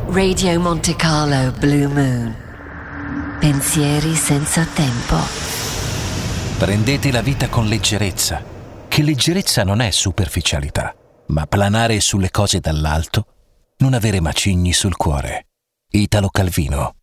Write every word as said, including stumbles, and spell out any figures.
Radio Monte Carlo Blue Moon. Pensieri senza tempo. Prendete la vita con leggerezza, che leggerezza non è superficialità, ma planare sulle cose dall'alto, non avere macigni sul cuore. Italo Calvino.